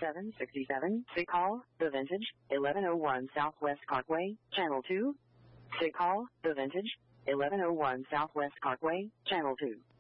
767. Call the Vintage, 1101 Southwest Parkway, Channel 2. Call the Vintage, 1101 Southwest Parkway, Channel 2.